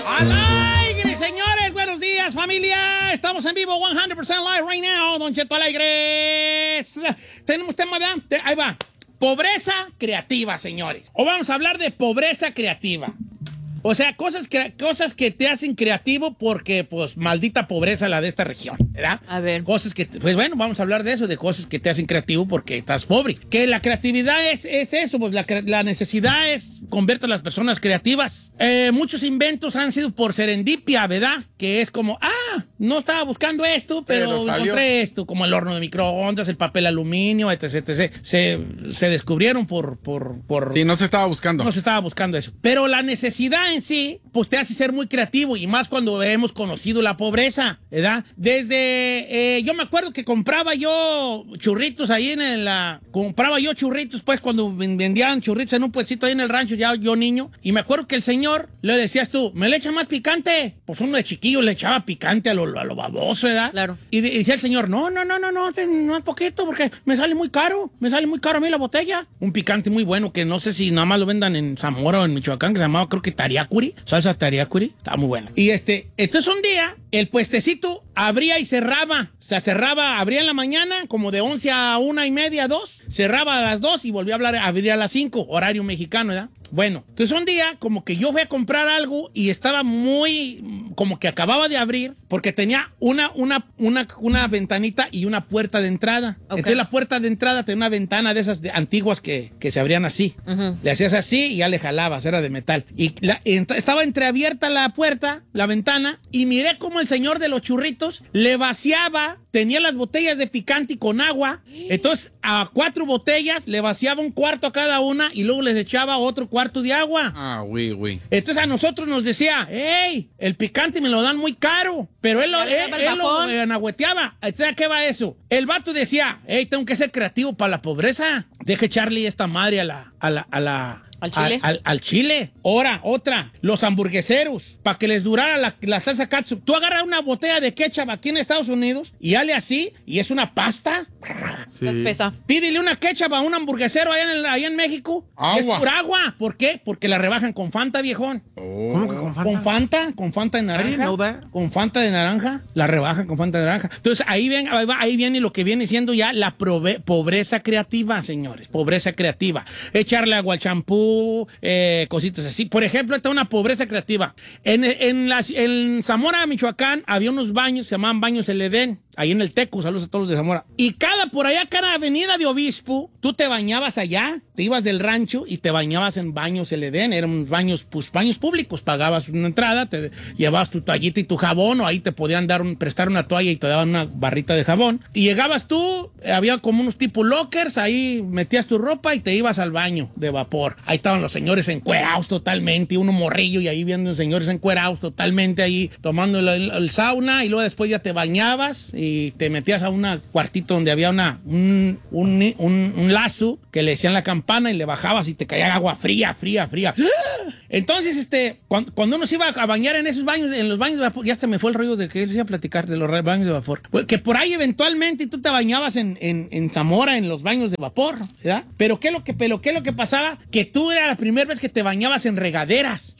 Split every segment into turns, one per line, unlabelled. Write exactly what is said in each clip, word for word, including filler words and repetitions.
¡Alegre, señores! ¡Buenos días, familia! Estamos en vivo, cien por ciento live right now. Don Cheto Alegres. Tenemos tema de... Ahí va. Pobreza creativa, señores. O vamos a hablar de pobreza creativa. O sea, cosas que, cosas que te hacen creativo porque, pues, maldita pobreza la de esta región, ¿verdad?
A ver.
Cosas que, pues bueno, vamos a hablar de eso, de cosas que te hacen creativo porque estás pobre. Que la creatividad es, es eso, pues la, la necesidad es convierte a las personas creativas. Eh, muchos inventos han sido por serendipia, ¿verdad? Que es como, ah, no estaba buscando esto, pero, pero encontré esto, como el horno de microondas, el papel aluminio, etcétera, etcétera. Se, se descubrieron por, por, por...
Sí, no se estaba buscando.
No se estaba buscando eso. Pero la necesidad en sí, pues te hace ser muy creativo y más cuando hemos conocido la pobreza, ¿verdad? Desde, eh, yo me acuerdo que compraba yo churritos ahí en la, compraba yo churritos pues cuando vendían churritos en un puestito ahí en el rancho, ya yo niño, y me acuerdo que el señor le decías tú, ¿me le echa más picante? Pues uno de chiquillo le echaba picante a lo, a lo baboso, ¿verdad?
Claro.
Y, de, y decía el señor, no, no, no, no, no, no es poquito porque me sale muy caro, me sale muy caro a mí la botella. Un picante muy bueno que no sé si nada más lo vendan en Zamora o en Michoacán, que se llamaba creo que tariacuri. Salsa tariacuri, estaba muy buena. Y este, entonces un día, el puestecito abría y cerraba. O sea, cerraba, abría en la mañana, como de once a una y media, dos. Cerraba a las dos y volvía a hablar, abría a las cinco, horario mexicano, ¿verdad? Bueno, entonces un día, como que yo fui a comprar algo y estaba muy, como que acababa de abrir, porque tenía una, una, una, una ventanita y una puerta de entrada. Okay. Entonces la puerta de entrada tenía una ventana de esas de, antiguas que, que se abrían así. Uh-huh. Le hacías así y ya le jalabas, era de metal. Y la, ent- estaba entreabierta la puerta, la ventana, y miré cómo el señor de los churritos le vaciaba, tenía las botellas de picante con agua, entonces a cuatro botellas le vaciaba un cuarto a cada una y luego les echaba otro cuarto de agua.
Ah, güey, güey.
Entonces a nosotros nos decía, hey, el picante me lo dan muy caro, pero él lo, él, él lo eh, anahueteaba. Entonces, ¿a qué va eso? El vato decía, hey, tengo que ser creativo para la pobreza. Deje echarle esta madre a la, a la, a la,
¿Al chile?
Al, al, al chile. Ahora, otra. Los hamburgueseros. Para que les durara la, la salsa ketchup. Tú agarras una botella de ketchup aquí en Estados Unidos y dale así y es una pasta.
Sí. Es pesa.
Pídele una ketchup a un hamburguesero allá en, el, allá en México.
Agua.
Es pura agua. ¿Por qué? Porque la rebajan con Fanta, viejón.
Oh.
¿Cómo que con Fanta?
Con Fanta, con Fanta de naranja.
know that.
Con Fanta de naranja. La rebajan con Fanta de naranja. Entonces ahí, ven, ahí, va, ahí viene lo que viene siendo ya la prove- pobreza creativa, señores. Pobreza creativa. Echarle agua al champú, eh, cositas así. Por ejemplo, está una pobreza creativa. En, en, las, en Zamora, Michoacán, había unos baños, se llamaban Baños El Edén. Ahí en el Tecu, saludos a todos los de Zamora. Y cada, por allá, cada avenida de Obispo, tú te bañabas allá, te ibas del rancho y te bañabas en Baños El Edén. Eran baños, pues, baños públicos. Pagabas una entrada, te llevabas tu toallita y tu jabón, o ahí te podían dar un, prestar una toalla y te daban una barrita de jabón. Y llegabas tú, había como unos tipo lockers, ahí metías tu ropa y te ibas al baño de vapor. Ahí estaban los señores encuerados totalmente, uno morrillo, y ahí viendo señores encuerados totalmente ahí, tomando el, el, el sauna, y luego después ya te bañabas y te metías a un cuartito donde había una, un, un, un, un lazo que le decían la campana y le bajabas y te caía agua fría, fría, fría. Entonces, este, cuando, cuando uno se iba a bañar en esos baños, en los baños de vapor, ya se me fue el rollo de que les iba a platicar de los baños de vapor. Que por ahí eventualmente tú te bañabas en, en, en Zamora, en los baños de vapor, ¿verdad? Pero ¿qué es lo que, pero qué es lo que pasaba? Que tú era la primera vez que te bañabas en regaderas.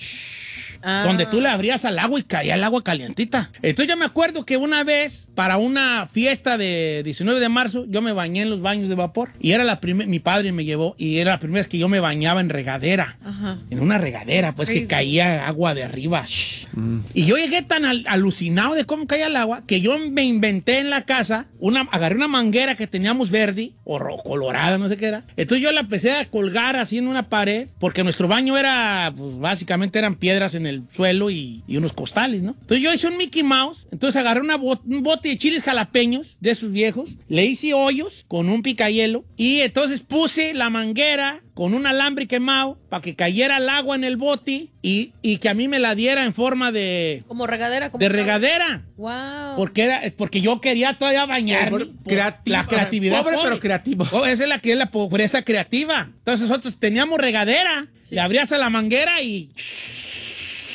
Ah. Donde tú le abrías al agua y caía el agua calientita. Entonces yo me acuerdo que una vez, para una fiesta de diecinueve de marzo, yo me bañé en los baños de vapor. Y era la primera, mi padre me llevó, y era la primera vez que yo me bañaba en regadera. Ajá. En una regadera, pues, que caía agua de arriba. Mm. Y yo llegué tan al, alucinado de cómo caía el agua, que yo me inventé en la casa, una, agarré una manguera que teníamos verde, o ro- colorada, no sé qué era. Entonces yo la empecé a colgar así en una pared, porque nuestro baño era, pues, básicamente eran piedras en el el suelo y, y unos costales, ¿no? Entonces yo hice un Mickey Mouse, entonces agarré una bot, un bote de chiles jalapeños de esos viejos, le hice hoyos con un picahielo y entonces puse la manguera con un alambre quemado para que cayera el agua en el bote y, y que a mí me la diera en forma de...
Como regadera. Como
de regadera.
Wow.
Porque, era, porque yo quería todavía bañarme.
Creativo.
La creatividad.
Pobre,
pobre,
pero creativo.
Oh, esa es la que es la pobreza creativa. Entonces nosotros teníamos regadera, sí. Le abrías a la manguera y...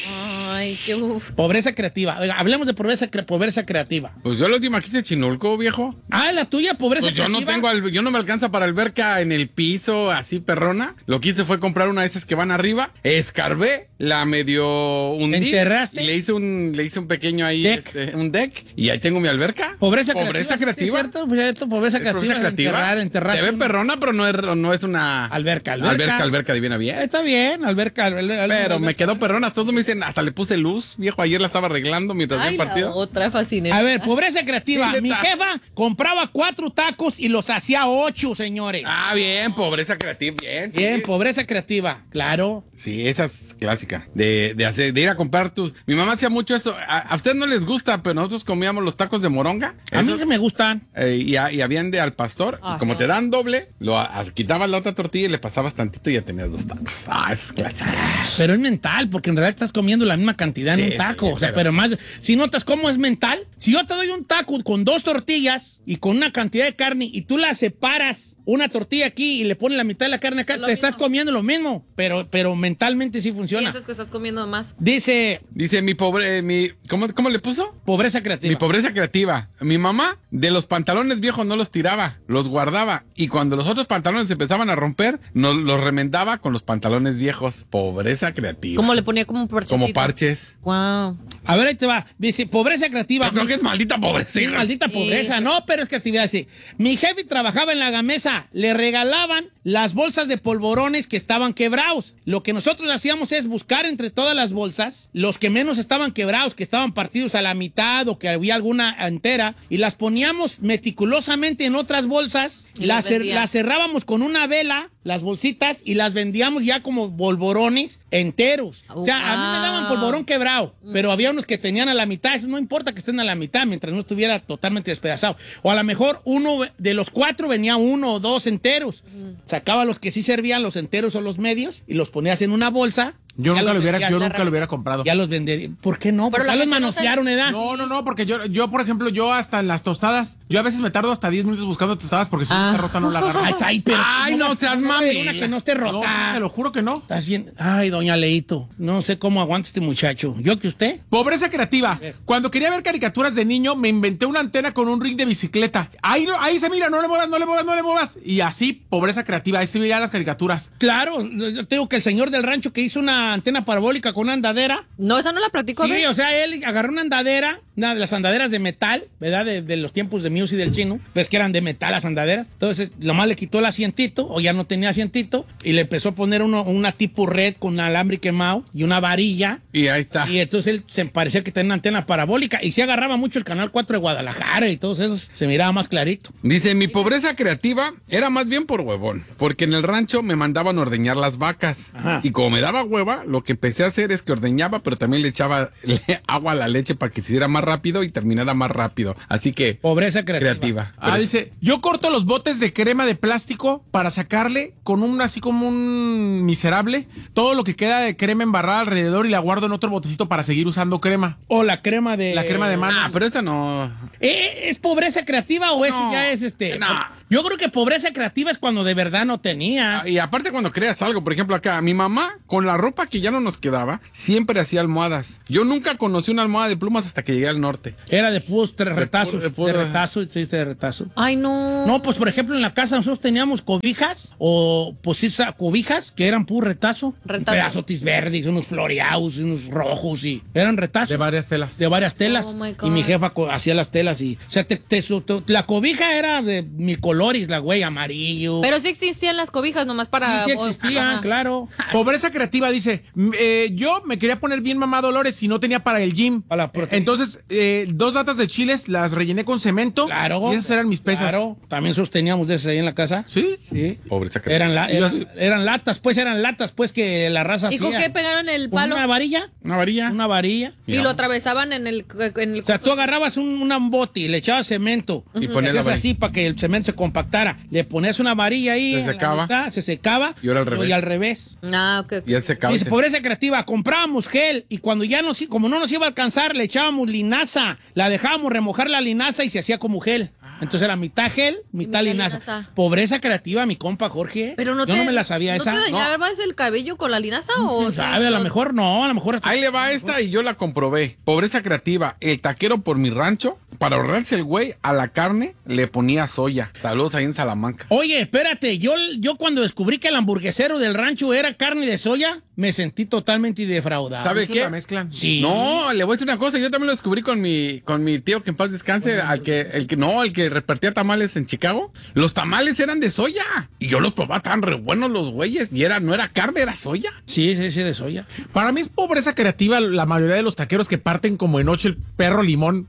Ay, qué uf.
Pobreza creativa. Oiga, hablemos de pobreza, cre- pobreza creativa.
Pues yo la última que hice Chinulco, viejo.
Ah, la tuya, pobreza
Pues yo
creativa.
no tengo, al- yo no me alcanza para alberca en el piso, así perrona. Lo que hice fue comprar una de esas que van arriba, escarbé, la medio hundí.
¿Enterraste?
Y le hice un, le hice un pequeño ahí,
Deck.
este, un deck, y ahí tengo mi alberca.
Pobreza,
Pobreza
creativa.
creativa.
¿Sí, ¿Cierto? Pues, cierto, pobreza
¿Es
creativa.
pobreza creativa?
Enterrar, enterrar.
Se ve perrona, pero no es, no es una...
Alberca, alberca.
Alberca, alberca divina bien.
Está bien, alberca. alberca
Pero me
alberca.
quedó perrona, todos me dicen, hasta le puse luz, viejo, ayer la estaba arreglando mientras vi
Ay,
el
la
partido.
otra fascinante.
A ver, pobreza creativa.
Sí,
Mi
neta.
jefa compraba cuatro tacos y los hacía ocho, señores.
Ah, bien, pobreza creativa, bien. sí.
Bien, pobreza creativa. Claro.
Sí, esa es clásica. De, de hacer, de ir a comprar tus. Mi mamá hacía mucho eso. A, a ustedes no les gusta, pero nosotros comíamos los tacos de moronga.
A mí
Esos,
se me gustan.
eh, y, a- y habían de al pastor. Y
Ajá.
como te dan doble, lo a- quitabas la otra tortilla y le pasabas tantito y ya tenías dos tacos. Ah, esa es clásica.
Pero es mental, porque en realidad estás comiendo la misma cantidad en
Sí,
un taco.
sí,
o sea,
pero-
pero más. Si notas cómo es mental, si yo te doy un taco con dos tortillas y con una cantidad de carne y tú la separas, una tortilla aquí y le pones la mitad de la carne acá,
Es
te
lo
estás
mismo.
comiendo lo mismo. Pero, pero mentalmente sí funciona.
Piensas que estás comiendo más.
Dice
Dice mi pobre. Mi, ¿cómo, ¿Cómo le puso?
pobreza creativa.
Mi pobreza creativa. Mi mamá de los pantalones viejos no los tiraba, los guardaba. Y cuando los otros pantalones empezaban a romper, nos los remendaba con los pantalones viejos. Pobreza creativa.
¿Cómo le ponía como un parchecito?
Como parches.
Wow.
A ver, ahí te va. Dice pobreza creativa.
Yo creo que es maldita pobreza.
Sí,
hijas.
maldita
Sí.
pobreza. No, pero es creatividad. Sí. Mi jefe trabajaba en la gamesa. Le regalaban las bolsas de polvorones que estaban quebrados. Lo que nosotros hacíamos es buscar entre todas las bolsas los que menos estaban quebrados, que estaban partidos a la mitad o que había alguna entera, y las poníamos meticulosamente en otras bolsas.
Y
Las,
las
cer-
vendían.
las cerrábamos con una vela, las bolsitas, y las vendíamos ya como polvorones enteros. O sea, a mí me daban
Wow.
polvorón quebrado, pero había unos que tenían a la mitad. Eso no importa que estén a la mitad mientras no estuviera totalmente despedazado. O a lo mejor uno de los cuatro venía uno o dos enteros. Sacaba los que sí servían, los enteros o los medios, y los ponías en una bolsa.
Yo
Ya
nunca
los
lo hubiera,
vendías,
yo
ya
nunca lo hubiera comprado.
Ya los vendí. ¿Por qué no?
Pero
Porque
la
ya los
gente no
manosearon, ¿edad?
No, no, no, porque yo, yo, por ejemplo, yo hasta en las tostadas, yo a veces me tardo hasta diez minutos buscando tostadas porque si no
Ah.
está rota no la agarro.
Ay, ay, pero
Ay, no seas
va a haber
mami.
una que no esté
No,
rota.
sí, te lo juro que no.
Estás bien. Ay, doña Leito, no sé cómo aguanta este muchacho. ¿Yo que usted?
Pobreza creativa. Cuando quería ver caricaturas de niño, me inventé una antena con un ring de bicicleta. Ahí, no, ahí se mira, no le muevas, no le muevas, no le muevas. Y así, pobreza creativa, ahí se veían las caricaturas.
Claro, yo tengo que el señor del rancho que hizo una antena parabólica con una andadera.
No, esa no la platico. a
Sí,
ver.
o sea, él agarró una andadera, una de las andaderas de metal, ¿verdad? De, de los tiempos de Muse y del chino. Ves que eran de metal las andaderas. Entonces, nomás le quitó el asientito, o ya no tenía asientito, y le empezó a poner uno, una tipo red con alambre quemado y una varilla.
Y ahí está.
Y entonces él se parecía que tenía una antena parabólica y se agarraba mucho el canal cuatro de Guadalajara y todos esos. Se miraba más clarito.
Dice, mi pobreza creativa era más bien por huevón, porque en el rancho me mandaban ordeñar las vacas.
Ajá.
Y como me daba hueva, lo que empecé a hacer es que ordeñaba, pero también le echaba le- agua a la leche para que se hiciera más rápido y terminara más rápido. Así que,
Pobreza creativa.
creativa.
Ah,
Pero-
dice, yo corto los botes de crema de plástico para sacarle con un, así como un miserable, todo lo que queda de crema embarrada alrededor y la guardo en otro botecito para seguir usando crema.
O la crema de...
La crema de manos.
Ah, pero esa no...
¿Eh, ¿Es pobreza creativa o eso
No,
ya es este?
no.
Yo creo que pobreza creativa es cuando de verdad no tenías.
Y aparte cuando creas algo, por ejemplo acá, mi mamá con la ropa que ya no nos quedaba, siempre hacía almohadas. Yo nunca conocí una almohada de plumas hasta que llegué al norte.
Era de puros tres retazos.
puro-
De,
de puro-
retazo, sí, de retazo.
Ay, no.
No, pues por ejemplo en la casa nosotros teníamos cobijas o pues esa cobijas que eran puro retazo.
Retazo.
Pedazotis verdes, unos floreados, unos rojos y eran retazos.
De varias telas.
De varias telas.
Oh, my God.
Y mi jefa co- hacía las telas y... O sea, te- te- su- te- la cobija era de mi colores, la güey, amarillo.
Pero sí existían las cobijas nomás para...
sí, sí existían,
Ajá.
claro.
Pobreza creativa dice, "M- eh, yo me quería poner bien mamá Dolores y no tenía para el gym.
Para la proteína.
Entonces, eh, dos latas de chiles las rellené con cemento.
Claro.
Y esas eran mis pesas.
Claro. También sosteníamos de esas ahí en la casa.
¿Sí?
Sí.
Pobreza creativa.
Eran, la-
Y yo
eran,
así-
eran latas, pues eran latas, pues que la raza
¿Y con
hacía.
qué pegaron el
Con
palo?
una varilla.
Una varilla.
Una varilla.
Y lo atravesaban en el... En el
O sea, tú agarrabas un, una- un bote y le echabas cemento.
Y
Y
ponías la
hacías
varilla.
así para que el cemento se compactara. Le ponías una varilla ahí.
Se
en la
secaba.
mitad, se secaba.
Y ahora al revés.
Y al revés.
Ah, ok. ok.
Y él se acaba.
Dice, pobreza creativa, comprábamos gel y cuando ya nos, como no nos iba a alcanzar, le echábamos linaza, la dejábamos remojar la linaza y se hacía como gel. Entonces era mitad gel, mitad
mitad
linaza.
linaza.
Pobreza creativa, mi compa Jorge.
Pero no
Yo
te,
no me la sabía
¿no
esa.
te dañabas el cabello con la linaza o
¿Quién
sí,
sabe? A lo
no?
mejor no, a lo mejor... hasta-
Ahí le va esta y yo la comprobé. Pobreza creativa. El taquero por mi rancho, para ahorrarse el güey, a la carne le ponía soya. Saludos ahí en Salamanca.
Oye, espérate, yo, yo cuando descubrí que el hamburguesero del rancho era carne de soya, me sentí totalmente defraudado.
¿Sabe
Muchos
qué?
la mezclan.
Sí.
No, le voy a decir una cosa. Yo también lo descubrí con mi, con mi tío, que en paz descanse, al que, el que, no, el que repartía tamales en Chicago. Los tamales eran de soya. Y yo los probaba tan re buenos los güeyes. Y era, no era carne, era soya.
Sí, sí, sí, de soya.
Para mí es pobreza creativa la mayoría de los taqueros que parten como en ocho el perro limón.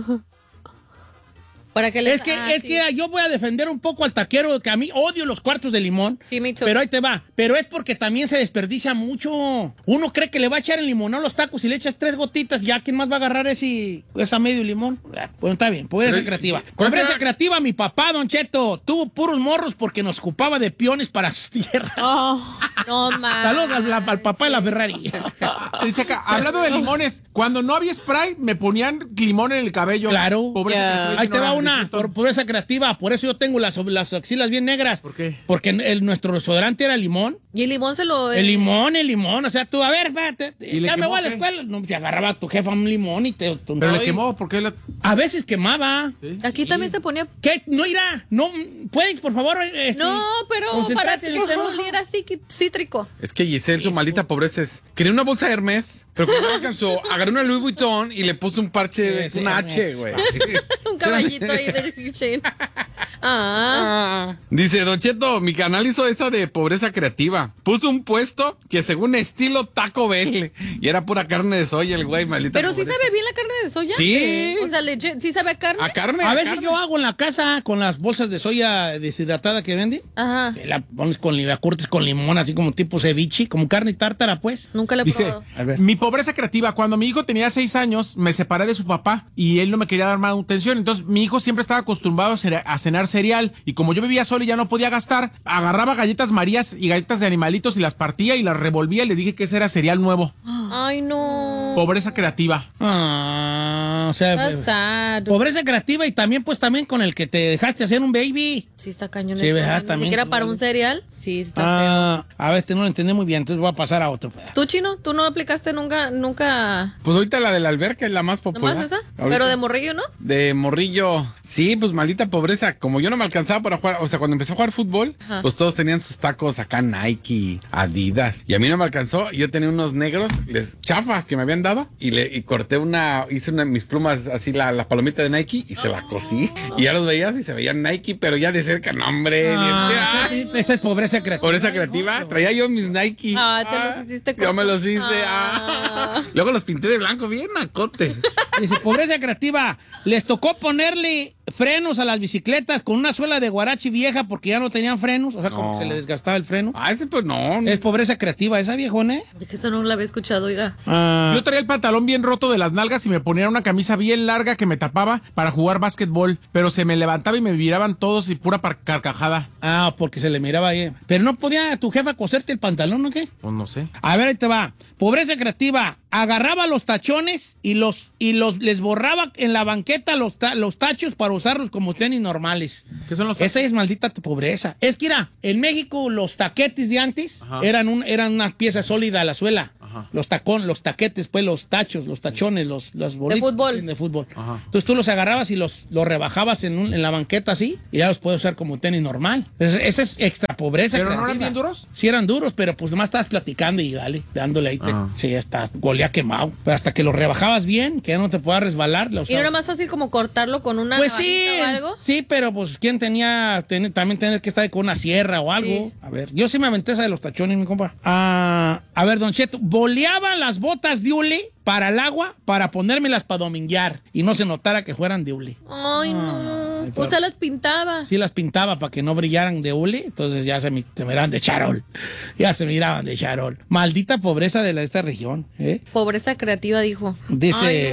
Para que les...
Es que,
ah,
es
sí.
que yo voy a defender un poco al taquero, que a mí odio los cuartos de limón.
Sí, me too.
Pero ahí te va. Pero es porque también se desperdicia mucho. Uno cree que le va a echar el limón a los tacos y le echas tres gotitas, ya quién más va a agarrar ese, esa medio limón. Bueno, está bien, pobreza
Pero,
creativa.
¿cuál
Pobreza
será?
creativa, mi papá, Don Cheto, tuvo puros morros porque nos ocupaba de peones para sus tierras.
Oh, no más.
Saludos al, al papá de la Ferrari.
Dice acá, hablando de limones, cuando no había spray, me ponían limón en el cabello.
Claro.
Pobreza
Yeah.
creativa,
Ahí te va
señora
una,
Houston.
por pobreza creativa. Por eso yo tengo las, las axilas bien negras.
¿Por qué?
Porque el, nuestro desodorante era limón.
Y el limón se lo...
El limón, el limón. O sea, tú, a ver, espérate,
¿Y le
ya me
quemó
voy a la
qué?
escuela. No, te agarraba a tu jefa un limón y te... te-
Pero le
Ay.
quemó, ¿por qué? La...
A veces quemaba.
Sí.
Aquí también se ponía...
¿Qué? No irá. No, ¿puedes, por favor? este,
No, pero para
concentrarte
que
en el tema?
oliera así cítrico.
Es que Giselle, su maldita pobreza es. Quería una bolsa de Hermes, pero cuando no alcanzó, agarró una Louis Vuitton y le puso un parche, de
Sí, sí,
una
Hermes.
H, güey.
Un caballito ahí de Shane. Ah.
Ah. Dice, Don Cheto, mi canal hizo esa de pobreza creativa. Puso un puesto que según estilo Taco Bell. Y era pura carne de soya el güey, maldita
Pero sí
pobreza.
sabe bien la carne de soya.
Sí.
O sea, legit, sí sabe a carne.
A carne.
A veces
carne.
yo hago en la casa con las bolsas de soya deshidratada que venden.
Ajá.
La pones con, la curtes con limón, así como tipo ceviche, como carne tártara, pues.
Nunca le he
Dice,
probado.
A ver.
mi pobreza creativa, cuando mi hijo tenía seis años, me separé de su papá y él no me quería dar manutención. Entonces, mi hijo siempre estaba acostumbrado a cere- a cenar cereal. Y como yo vivía solo y ya no podía gastar, agarraba galletas Marías y galletas de animalitos y las partía y las revolvía y le dije que ese era cereal nuevo.
Ay, no.
Pobreza creativa.
Ah, o sea,
That's sad.
pobreza creativa y también, pues, también con el que te dejaste hacer un baby.
Sí, está cañón.
Sí,
eso,
¿verdad?
Ni
También.
siquiera para un cereal. Sí, está
Ah, a ver, este no lo entendí muy bien, entonces voy a pasar a otro.
feo. ¿Tú, Chino? ¿Tú no aplicaste nunca, nunca...
Pues ahorita la de la alberca es la más popular.
¿Nomás esa?
Ahorita.
Pero de morrillo, ¿no?
De morrillo. Sí, pues maldita pobreza. Como yo no me alcanzaba para jugar, o sea, cuando empecé a jugar fútbol,
Ajá.
pues todos tenían sus tacos acá Nike, Adidas. Y a mí no me alcanzó. Yo tenía unos negros, les, chafas que me habían dado. Y le y corté una, hice una, mis plumas así, la, la palomita de Nike y se la cosí. Y ya los veías y se veían Nike, pero ya de cerca, no, hombre.
Ah,
bien-
sí, esta es pobreza creativa.
Pobreza creativa. Traía yo mis Nike.
Ah, te los hiciste
Yo me
cortos.
los hice.
Ah.
ah. Luego los pinté de blanco, bien acote.
Dice, pobreza creativa. Les tocó ponerle frenos a las bicicletas con una suela de guarachi vieja porque ya no tenían frenos. O sea, como
No.
que se le desgastaba el freno.
Ah, ese pues no.
Es pobreza creativa esa, viejón, ¿eh?
De que eso no lo había escuchado, oiga.
Ah,
Yo traía el pantalón bien roto de las nalgas y me ponía una camisa bien larga que me tapaba para jugar básquetbol, pero se me levantaba y me viraban todos y pura par- carcajada.
ah, porque se le miraba ahí. Pero no podía tu jefa coserte el pantalón, ¿o qué?
Pues no sé.
A ver, ahí te va. Pobreza creativa. Agarraba los tachones y los y los les borraba en la banqueta los, ta- los tachos para usarlos como tenis normales.
¿Qué son los
Esa es maldita pobreza. Es que, mira, en México los taquetes de antes
Ajá.
eran un eran una pieza sólida a la suela.
Ajá.
Los tacón, los taquetes, pues los tachos, los tachones, los las bolitas
fútbol.
de fútbol.
Ajá.
Entonces tú los agarrabas y los, los rebajabas en, un- en la banqueta así y ya los puedes usar como tenis normal. Esa, esa es extra pobreza.
¿Pero no eran
creativa.
bien duros?
Sí eran duros, pero pues nomás estabas platicando y dale, dándole ahí. Te,
Ah.
sí, ya está, golea quemado. Pero hasta que lo rebajabas bien, que ya no te pueda resbalar. lo
¿Y no era
usabas.
más fácil como cortarlo con una
Pues sí,
navajita o algo?
sí, pero pues quién tenía ten- también tener que estar con una sierra o algo.
Sí.
A ver, yo sí me aventé esa de los tachones, mi compa. Ah, a ver, Don Cheto, boleaba las botas de hule para el agua para ponérmelas para dominguear y no se notara que fueran de hule.
Ay, no.
Ay,
O sea,
pero-
las pintaba.
Sí las pintaba para que no brillaran de hule, entonces ya se, mi- se miraban de charol. Ya se miraban de charol. Maldita pobreza de la, esta región, ¿eh?
Pobreza creativa, dijo.
Dice,
Ay, no.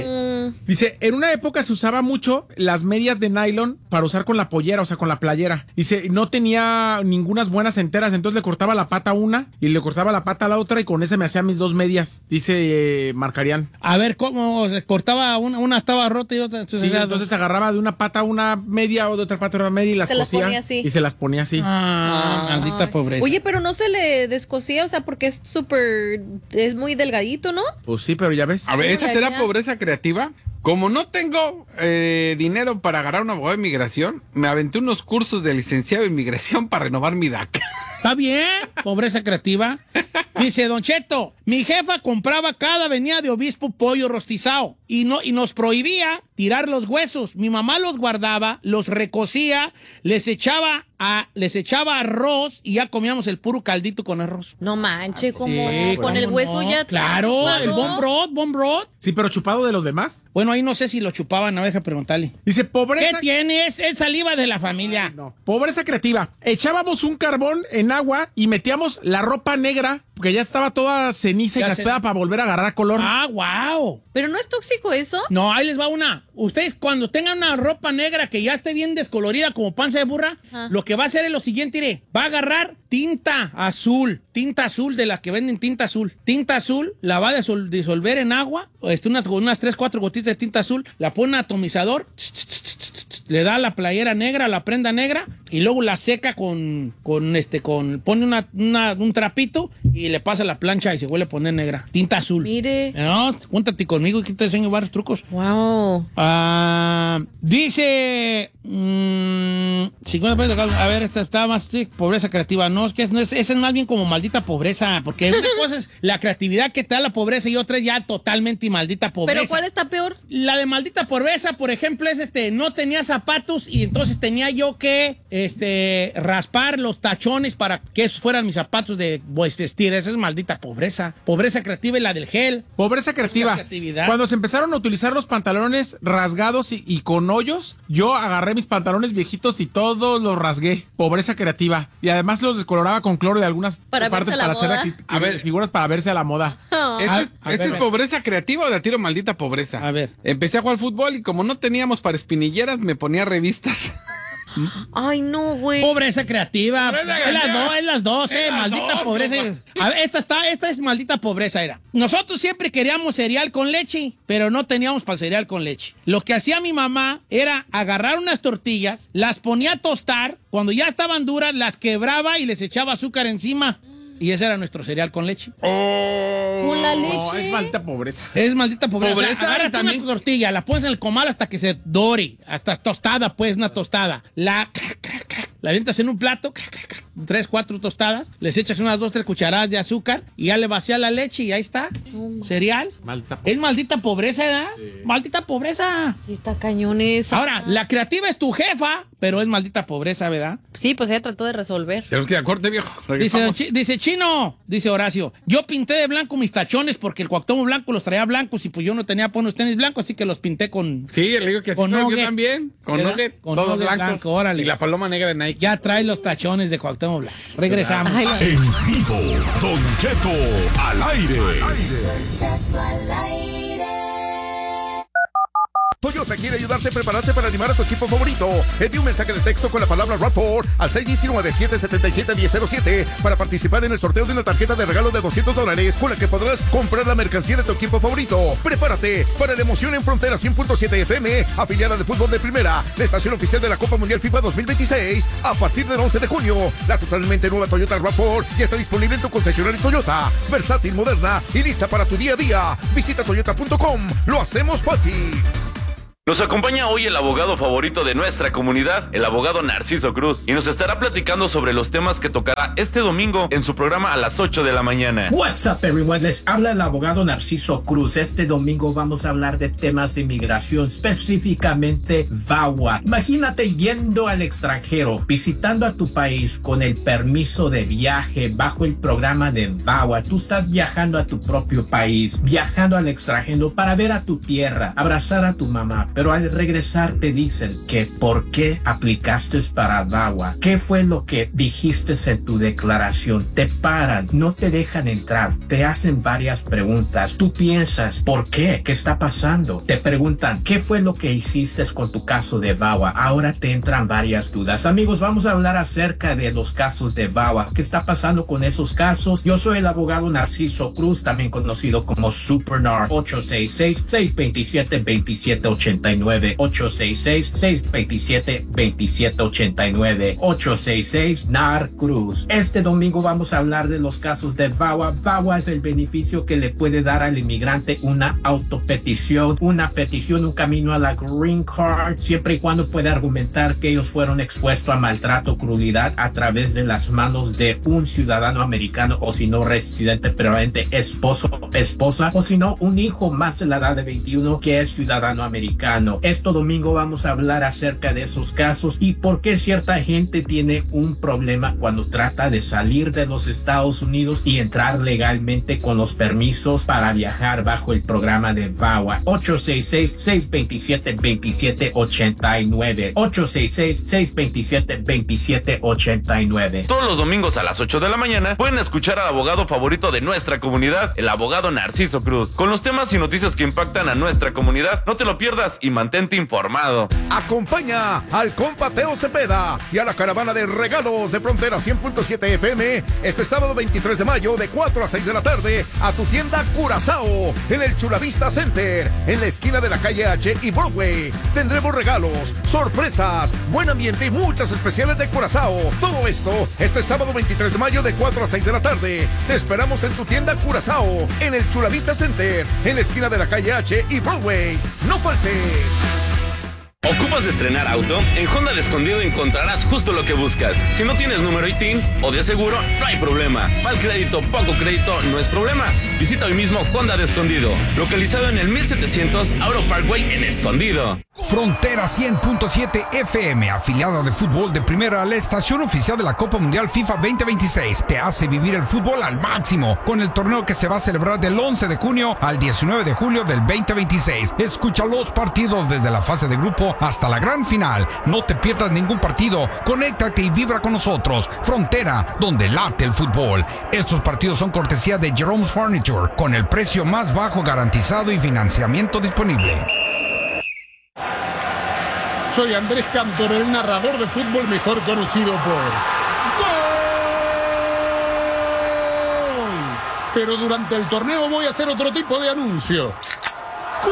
Mm.
Dice, en una época se usaba mucho las medias de nylon para usar con la pollera, o sea, con la playera. Dice, no tenía ningunas buenas enteras, entonces le cortaba la pata a una y le cortaba la pata a la otra y con ese me hacía mis dos medias, dice eh, Marcarián.
A ver, ¿cómo se cortaba? Una, una estaba rota y otra...
Sí, entonces agarraba de una pata una media o de otra pata una media y las
Se las
cosía
ponía así.
y se las ponía así.
Ah,
Ay.
maldita pobreza.
Oye, pero no se le descosía, o sea, porque es súper, es muy delgadito, ¿no?
Pues sí, pero ya ves.
A ver, ¿esta
Ay,
será
ya.
pobreza creativa? Como no tengo eh, dinero para agarrar un abogado de inmigración, me aventé unos cursos de licenciado de inmigración para renovar mi D A C.
¿Está bien? Pobreza creativa. Dice Don Cheto, mi jefa compraba cada venía de obispo pollo rostizado y, no, y nos prohibía tirar los huesos. Mi mamá los guardaba, los recocía, les echaba, a, les echaba arroz y ya comíamos el puro caldito con arroz.
No manche, como
Sí,
con
¿cómo
el hueso
no?
ya.
Claro,
chupado.
el bon broth, bon broth.
Sí, pero chupado de los demás.
Bueno, ahí no sé si lo chupaban, a ver, deja preguntarle.
Dice,
¿Qué
pobreza...
tiene? Es, es saliva de la familia.
No. Pobreza creativa. Echábamos un carbón en agua y metíamos la ropa negra, porque ya estaba toda ceniza y
Ya
caspeada
se-
para volver a agarrar color.
Ah, wow.
Pero no es tóxico eso.
No, ahí les va una. Ustedes cuando tengan una ropa negra que ya esté bien descolorida como panza de burra,
Ajá.
lo que va a hacer es lo siguiente, iré, va a agarrar tinta azul, tinta azul de la que venden tinta azul. Tinta azul, la va a disol- disolver en agua, este, unas, unas tres, cuatro gotitas de tinta azul, la pone en un atomizador, le da la playera negra, la prenda negra, y luego la seca con, con este, con, pone una, una- un trapito y le pasa la plancha y se vuelve a poner negra. Tinta azul.
Mire.
No, júntate conmigo y que te enseño varios trucos.
Wow.
Ah, dice mm, cincuenta pesos de cada- a ver, esta está más sí, pobreza creativa. No, es que es- no es, esa es más bien como maldita pobreza, porque una cosa es la creatividad que te da la pobreza y otra es ya totalmente y maldita pobreza.
Pero ¿cuál está peor?
La de maldita pobreza, por ejemplo, es este, no tenía zapatos y entonces tenía yo que este, raspar los tachones para que esos fueran mis zapatos de pues, vestir. Esa es maldita pobreza. Pobreza creativa y la del gel.
Pobreza creativa.
creatividad.
Cuando se empezaron a utilizar los pantalones rasgados y, y con hoyos, yo agarré mis pantalones viejitos y todos los rasgué. Pobreza creativa. Y además los descoloraba con cloro de algunas
Para
partes
verse a la
para
moda.
hacer aquí-
A ver.
figuras para verse a la moda.
¿Esta
A-
es,
a
esta
ver,
es
ver.
pobreza creativa o de a tiro maldita pobreza?
A ver.
Empecé a jugar fútbol y como no teníamos para espinilleras, me ponía revistas.
Ay, no, güey.
Pobreza creativa.
Pobreza
es las
creativa.
dos, es las dos, eh.
Es las
Maldita
dos,
pobreza.
compa.
A ver, esta está, esta es maldita pobreza, era. Nosotros siempre queríamos cereal con leche, pero no teníamos para el cereal con leche. Lo que hacía mi mamá era agarrar unas tortillas, las ponía a tostar, cuando ya estaban duras, las quebraba y les echaba azúcar encima. Y ese era nuestro cereal con leche.
Con la leche.
No, es maldita pobreza.
Es maldita pobreza.
Pobreza
O sea, agarras
y también-
una tortilla, la pones en el comal hasta que se dore, hasta tostada, pues, una tostada. La, crac, crac, crac, la avientas en un plato, crac, crac, crac, tres, cuatro tostadas, les echas unas dos, tres cucharadas de azúcar y ya le vacías la leche y ahí está. Cereal.
Maldita pobreza.
Es maldita pobreza, ¿verdad? Maldita pobreza.
Sí, está cañón eso.
Ahora, la creativa es tu jefa, pero es maldita pobreza, ¿verdad?
Sí, pues ella trató de resolver.
Tenemos que ir a corte, viejo.
Dice,
Regresamos.
Chi- dice Chino, dice Horacio, yo pinté de blanco mis tachones porque el Cuauhtémoc Blanco los traía blancos y pues yo no tenía por unos tenis blancos, así que los pinté con...
Sí, le digo que así
Con
fue, yo
nugget.
también. Con
¿Verdad?
nugget,
Con
todos
nugget
blancos.
blanco, órale.
Y la paloma negra de Nike.
Ya trae los tachones de Cuauhtémoc Blanco. Regresamos.
Ay,
En vivo, Don Cheto al aire.
Toyota quiere ayudarte a prepararte para animar a tu equipo favorito. Envía un mensaje de texto con la palabra RAV4 al seis uno nueve, siete siete siete, uno cero cero siete para participar en el sorteo de una tarjeta de regalo de doscientos dólares con la que podrás comprar la mercancía de tu equipo favorito. Prepárate para la emoción en Frontera cien punto siete F M, afiliada de fútbol de primera, la estación oficial de la Copa Mundial FIFA dos mil veintiséis. A partir del once de junio, la totalmente nueva Toyota RAV cuatro ya está disponible en tu concesionario Toyota. Versátil, moderna y lista para tu día a día. Visita toyota punto com. Lo hacemos fácil.
Nos acompaña hoy el abogado favorito de nuestra comunidad, el abogado Narciso Cruz, y nos estará platicando sobre los temas que tocará este domingo en su programa a las ocho de la mañana.
What's up, everyone? Les habla el abogado Narciso Cruz. Este domingo vamos a hablar de temas de inmigración, específicamente V A W A. Imagínate yendo al extranjero, visitando a tu país con el permiso de viaje bajo el programa de V A W A. Tú estás viajando a tu propio país, viajando al extranjero para ver a tu tierra, abrazar a tu mamá, pero al regresar te dicen que por qué aplicaste para VAWA, qué fue lo que dijiste en tu declaración. Te paran, no te dejan entrar, te hacen varias preguntas. Tú piensas, ¿por qué? ¿Qué está pasando? Te preguntan, ¿qué fue lo que hiciste con tu caso de VAWA? Ahora te entran varias dudas. Amigos, vamos a hablar acerca de los casos de VAWA. ¿Qué está pasando con esos casos? Yo soy el abogado Narciso Cruz, también conocido como SuperNar. Ocho seis seis, seis dos siete, dos siete ocho nueve. ocho seis seis, seis dos siete, dos siete ocho nueve. ocho seis seis, N A R Cruz. Este domingo vamos a hablar de los casos de VAWA. VAWA es el beneficio que le puede dar al inmigrante una autopetición, una petición, un camino a la Green Card, siempre y cuando pueda argumentar que ellos fueron expuestos a maltrato, crueldad a través de las manos de un ciudadano americano, o si no residente permanente, esposo, esposa, o si no un hijo más de la edad de veintiuno que es ciudadano americano. Este domingo vamos a hablar acerca de esos casos y por qué cierta gente tiene un problema cuando trata de salir de los Estados Unidos y entrar legalmente con los permisos para viajar bajo el programa de VAWA. ocho seis seis, seis dos siete, dos siete ocho nueve. ocho seis seis, seis dos siete, dos siete ocho nueve.
Todos los domingos a las ocho de la mañana pueden escuchar al abogado favorito de nuestra comunidad, el abogado Narciso Cruz, con los temas y noticias que impactan a nuestra comunidad. No te lo pierdas y mantente informado.
Acompaña al compa Teo Cepeda y a la caravana de regalos de Frontera cien punto siete F M este sábado veintitrés de mayo de cuatro a seis de la tarde a tu tienda Curazao en el Chula Vista Center, en la esquina de la calle H y Broadway. Tendremos regalos, sorpresas, buen ambiente y muchas especiales de Curazao. Todo esto este sábado veintitrés de mayo de cuatro a seis de la tarde. Te esperamos en tu tienda Curazao en el Chula Vista Center, en la esquina de la calle H y Broadway. ¡No faltes!
¿Ocupas estrenar auto? En Honda de Escondido encontrarás justo lo que buscas. Si no tienes número I T I N o de seguro, no hay problema. Mal crédito, poco crédito, no es problema. Visita hoy mismo Honda de Escondido, localizado en el mil setecientos Auro Parkway en Escondido.
Frontera cien punto siete F M, afiliada de fútbol de primera, la estación oficial de la Copa Mundial FIFA veinte veintiséis, te hace vivir el fútbol al máximo con el torneo que se va a celebrar del once de junio al diecinueve de julio del veinte veintiséis. Escucha los partidos desde la fase de grupo hasta la gran final. No te pierdas ningún partido. Conéctate y vibra con nosotros. Frontera, donde late el fútbol. Estos partidos son cortesía de Jerome's Furniture, con el precio más bajo garantizado y financiamiento disponible.
Soy Andrés Cantor, el narrador de fútbol mejor conocido por ¡Gol! Pero durante el torneo voy a hacer otro tipo de anuncio. ¡Coors!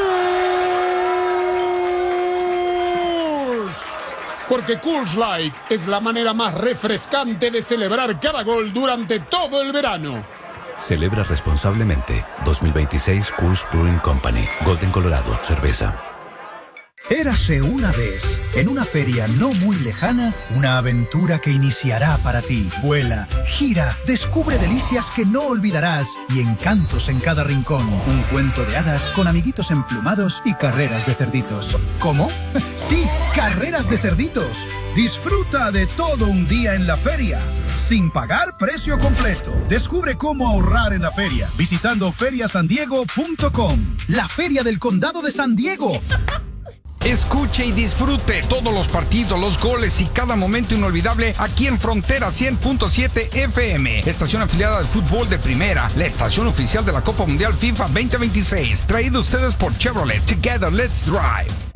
Porque Coors Light es la manera más refrescante de celebrar cada gol durante todo el verano.
Celebra responsablemente. dos mil veintiséis Coors Brewing Company. Golden, Colorado. Cerveza.
Érase una vez, en una feria no muy lejana, una aventura que iniciará para ti. Vuela, gira, descubre delicias que no olvidarás y encantos en cada rincón. Un cuento de hadas con amiguitos emplumados y carreras de cerditos. ¿Cómo? Sí, carreras de cerditos. Disfruta de todo un día en la feria, sin pagar precio completo. Descubre cómo ahorrar en la feria, visitando feria san diego punto com. La Feria del Condado de San Diego.
Escuche y disfrute todos los partidos, los goles y cada momento inolvidable aquí en Frontera cien punto siete F M, estación afiliada del fútbol de primera, la estación oficial de la Copa Mundial FIFA veinte veintiséis, traído a ustedes por Chevrolet. Together, let's drive.